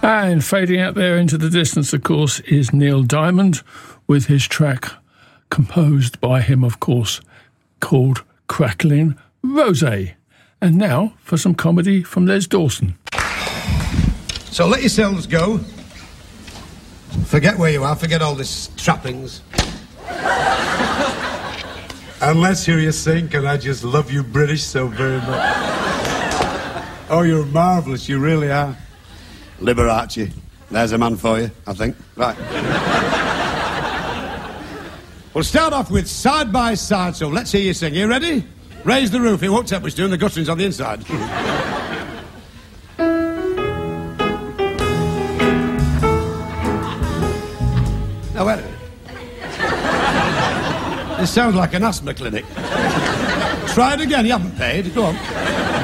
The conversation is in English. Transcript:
And fading out there into the distance, of course, is Neil Diamond with his track composed by him, of course, called Crackling Rosé. And now for some comedy from Les Dawson. So let yourselves go. Forget where you are, forget all this trappings. And let's hear you sing, and I just love you British so very much. Oh, you're marvellous, you really are. Liberace. There's a man for you, I think. Right. We'll start off with Side by Side, so let's hear you sing. You ready? Raise the roof. He won't tell what he's doing. The guttering's on the inside. Now, wait a minute. This sounds like an asthma clinic. Try it again. You haven't paid. Go on.